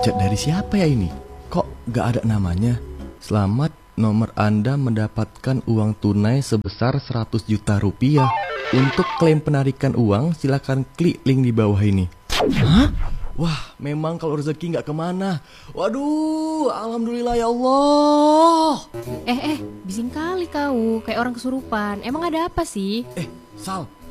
Chat dari siapa ya ini? Kok gak ada namanya? Selamat, nomor Anda mendapatkan uang tunai sebesar 100 juta rupiah. Untuk klaim penarikan uang, silakan klik link di bawah ini. Hah? Wah, memang kalau rezeki gak kemana. Waduh, alhamdulillah ya Allah. Bising kali kau, kayak orang kesurupan. Emang ada apa sih? Sal,